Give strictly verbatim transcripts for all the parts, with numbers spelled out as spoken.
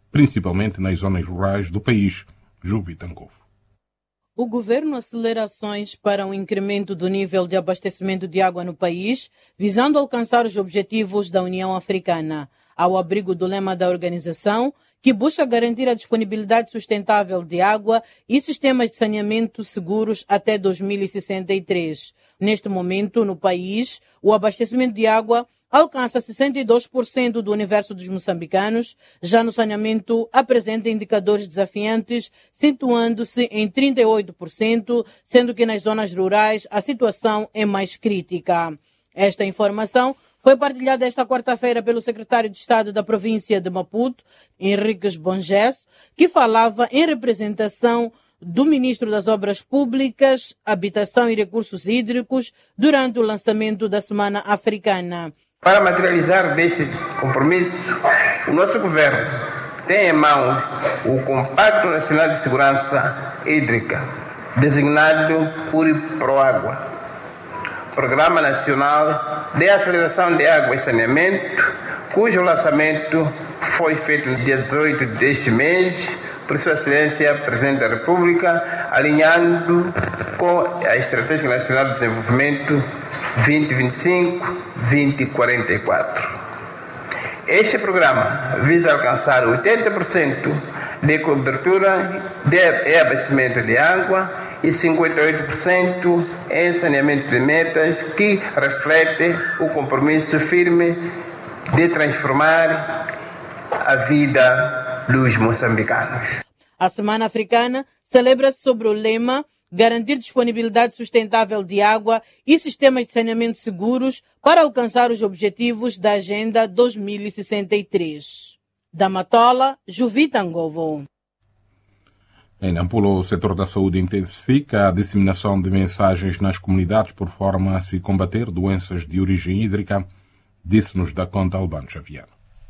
principalmente nas zonas rurais do país. Juvitankov. O governo acelera ações para um incremento do nível de abastecimento de água no país, visando alcançar os objetivos da União Africana, ao abrigo do lema da organização, que busca garantir a disponibilidade sustentável de água e sistemas de saneamento seguros até dois mil e sessenta e três. Neste momento, no país, o abastecimento de água alcança sessenta e dois por cento do universo dos moçambicanos. Já no saneamento, apresenta indicadores desafiantes, situando-se em trinta e oito por cento, sendo que nas zonas rurais a situação é mais crítica. Esta informação foi partilhada esta quarta-feira pelo secretário de Estado da província de Maputo, Henriques Bonges, que falava em representação do ministro das Obras Públicas, Habitação e Recursos Hídricos durante o lançamento da Semana Africana. Para materializar deste compromisso, o nosso governo tem em mão o Compacto Nacional de Segurança Hídrica, designado PuriProAgua, Programa Nacional de Aceleração de Água e Saneamento, cujo lançamento foi feito no dia dezoito deste mês, por Sua Excelência Presidente da República, alinhando com a Estratégia Nacional de Desenvolvimento vinte e vinte e cinco a vinte e quarenta e quatro. Este programa visa alcançar oitenta por cento de cobertura de abastecimento de água e cinquenta e oito por cento em saneamento de metas, que reflete o compromisso firme de transformar a vida dos moçambicanos. A Semana Africana celebra-se sobre o lema garantir disponibilidade sustentável de água e sistemas de saneamento seguros para alcançar os objetivos da Agenda dois mil e sessenta e três. Da Matola, Juvita-Ngovo. Em Nampula, o setor da saúde intensifica a disseminação de mensagens nas comunidades por forma a se combater doenças de origem hídrica, disse-nos da conta Albano Xavier.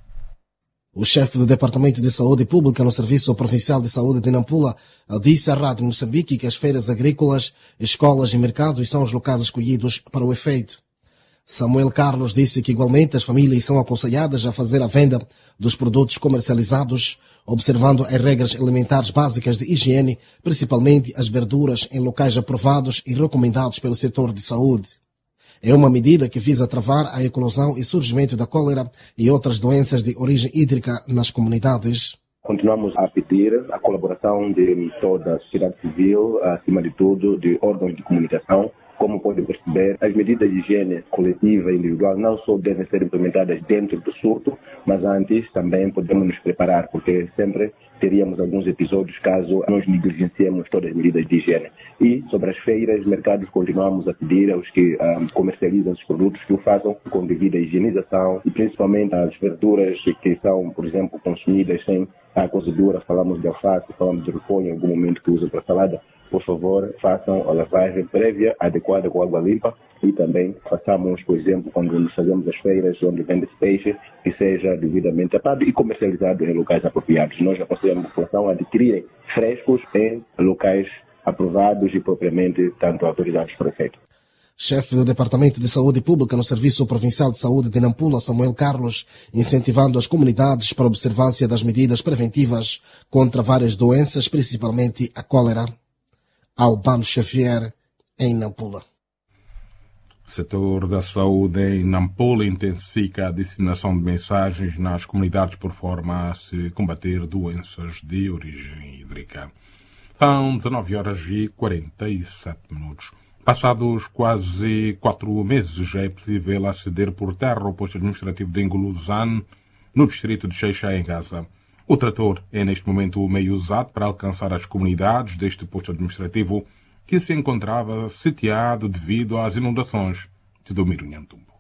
O chefe do Departamento de Saúde Pública no Serviço Provincial de Saúde de Nampula disse à Rádio Moçambique que as feiras agrícolas, escolas e mercados são os locais escolhidos para o efeito. Samuel Carlos disse que igualmente as famílias são aconselhadas a fazer a venda dos produtos comercializados, observando as regras elementares básicas de higiene, principalmente as verduras em locais aprovados e recomendados pelo setor de saúde. É uma medida que visa travar a eclosão e surgimento da cólera e outras doenças de origem hídrica nas comunidades. Continuamos a pedir a colaboração de toda a sociedade civil, acima de tudo, de órgãos de comunicação. Como podem perceber, as medidas de higiene coletiva e individual não só devem ser implementadas dentro do surto, mas antes também podemos nos preparar, porque sempre teríamos alguns episódios caso nós negligenciemos todas as medidas de higiene. E sobre as feiras, mercados, continuamos a pedir aos que um, comercializam os produtos que o façam com devida higienização, e principalmente as verduras que são, por exemplo, consumidas sem a cozedura. Falamos de alface, falamos de repolho em algum momento que usam para salada. Por favor, façam a lavagem prévia, adequada com água limpa, e também façamos, por exemplo, quando nos fazemos as feiras onde vende peixe, que seja devidamente tapado e comercializado em locais apropriados. Nós aconselhamos a população a adquirirem frescos em locais aprovados e propriamente tanto autorizados por efeito. Chefe do Departamento de Saúde Pública no Serviço Provincial de Saúde de Nampula, Samuel Carlos, incentivando as comunidades para a observância das medidas preventivas contra várias doenças, principalmente a cólera. Albano Xavier, em Nampula. O setor da saúde em Nampula intensifica a disseminação de mensagens nas comunidades por forma a se combater doenças de origem hídrica. São dezenove horas e quarenta e sete minutos. Passados quase quatro meses, já é possível aceder por terra ao posto administrativo de Nguluzane, no distrito de Xai-Xai, em Gaza. O trator é neste momento o meio usado para alcançar as comunidades deste posto administrativo que se encontrava sitiado devido às inundações de Domiro Nhantumbo.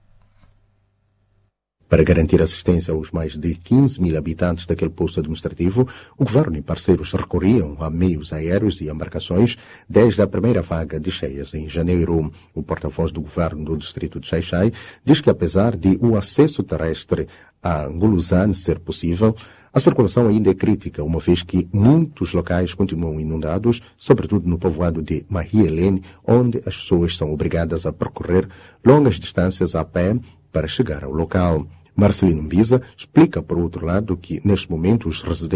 Para garantir assistência aos mais de quinze mil habitantes daquele posto administrativo, o governo e parceiros recorriam a meios aéreos e embarcações desde a primeira vaga de cheias em janeiro. O porta-voz do governo do distrito de Xai-Xai diz que, apesar de o acesso terrestre a Nguluzane ser possível, a circulação ainda é crítica, uma vez que muitos locais continuam inundados, sobretudo no povoado de Mahielene, onde as pessoas são obrigadas a percorrer longas distâncias a pé para chegar ao local. Marcelino Mbiza explica, por outro lado, que neste momento os residentes